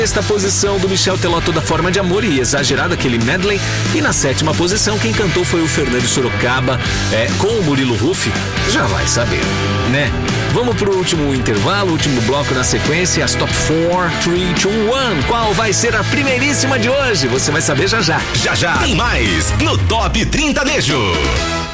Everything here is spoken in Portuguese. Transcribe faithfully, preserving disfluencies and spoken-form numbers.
Sexta posição do Michel Teló, Toda Forma de Amor e Exagerado, aquele medley. E na sétima posição, quem cantou foi o Fernando Sorocaba, é, com o Murilo Huff. Já vai saber, né? Vamos pro último intervalo, último bloco na sequência, as top quatro, três, dois, um. Qual vai ser a primeiríssima de hoje? Você vai saber já já. Já já tem mais no Top trinta Nejo.